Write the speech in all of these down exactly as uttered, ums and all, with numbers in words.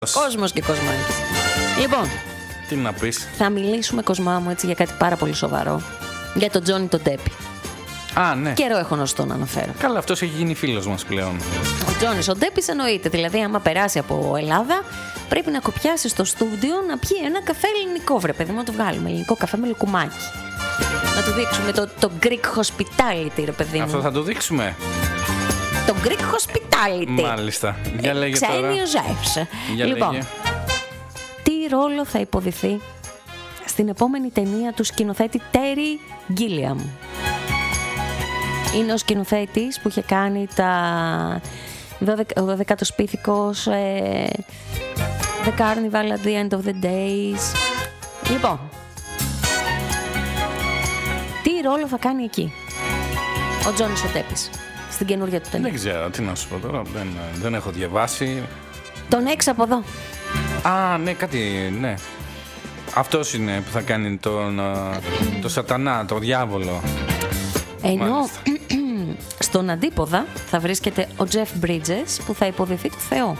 Κόσμος και Κοσμάκης. Λοιπόν, τι να πεις. Θα μιλήσουμε, Κοσμά μου, έτσι για κάτι πάρα πολύ σοβαρό. Για τον Τζόνι τον Ντέπι. Α, ναι. Καιρό έχω να στο να αναφέρω. Καλά, αυτός έχει γίνει φίλος μας πλέον. Ο Τζόνις ο Ντέπις εννοείται. Δηλαδή, άμα περάσει από Ελλάδα, πρέπει να κοπιάσει στο στούντιο να πιει ένα καφέ ελληνικό, βρε παιδί μου, να το βγάλουμε. Ελληνικό καφέ με λουκουμάκι. Να του δείξουμε το, το Greek hospitality, ρε παιδί μου. Αυτό θα το δείξουμε. Το Greek hospitality. Μάλιστα. Για λέγε τώρα. Ξένιο Ζεύς. Λοιπόν, λέγε. τι ρόλο θα υποδηθεί στην επόμενη ταινία του σκηνοθέτη Τέρι Γκίλιαμ? Είναι ο σκηνοθέτης που είχε κάνει τα ο δωδεκάτος πίθηκος, ε, The Carnival at the End of the Days. Λοιπόν, τι ρόλο θα κάνει εκεί ο Τζόνις ο Ντέπις στην καινούργια του ταινία? Δεν ξέρω, τι να σου πω τώρα. Δεν, δεν έχω διαβάσει. Τον έχεις από εδώ? Α, ναι, κάτι, ναι. Αυτός είναι που θα κάνει τον, το σατανά, τον διάβολο. Ενώ στον αντίποδα θα βρίσκεται ο Jeff Bridges που θα υποδηθεί το Θεό.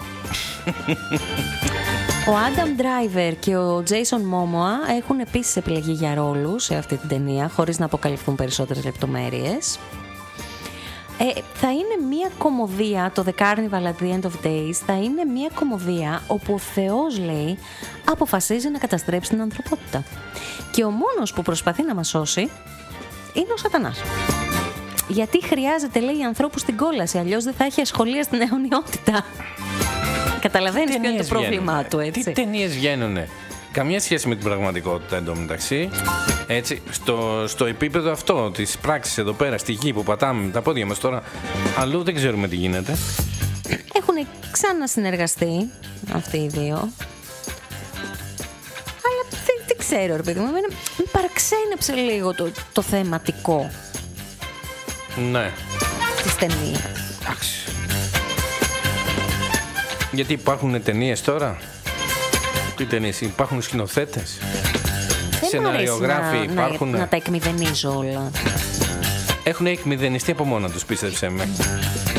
Ο Adam Driver και ο Jason Momoa έχουν επίσης επιλεγεί για ρόλους σε αυτή την ταινία, χωρίς να αποκαλυφθούν περισσότερες λεπτομέρειες. Ε, θα είναι μια κομμωδία, το The Carnival at the End of Days θα είναι μια κομμωδία όπου ο Θεός, λέει, αποφασίζει να καταστρέψει την ανθρωπότητα. Και ο μόνος που προσπαθεί να μας σώσει είναι ο Σατανάς. Γιατί χρειάζεται, λέει, ανθρώπους στην κόλαση, αλλιώς δεν θα έχει ασχολία στην αιωνιότητα. Καταλαβαίνεις ποιο είναι το πρόβλημά του, έτσι? Τι ταινίες βγαίνουνε? Καμία σχέση με την πραγματικότητα εντωμεταξύ. Έτσι, στο, στο επίπεδο αυτό της πράξης εδώ πέρα, στη γη που πατάμε με τα πόδια μας τώρα, αλλού δεν ξέρουμε τι γίνεται. Έχουν ξανασυνεργαστεί αυτοί οι δύο. Αλλά δεν, δεν ξέρω, ρε παιδί μου, με παραξένεψε λίγο το, το θεματικό. Ναι. Της ταινίας. Εντάξει. Γιατί υπάρχουν ταινίες τώρα? Τι ταινίες? Υπάρχουν σκηνοθέτες? Σεναριογράφοι να, υπάρχουν? Να, να τα εκμηδενίζω όλα. Έχουν εκμηδενιστεί από μόνα τους, πίστεψέ με.